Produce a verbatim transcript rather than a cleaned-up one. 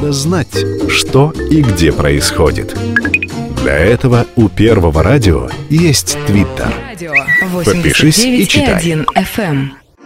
надо знать, что и где происходит. Для этого у Первого радио есть Твиттер. Подпишись и читай. восемьдесят девять и один эф эм.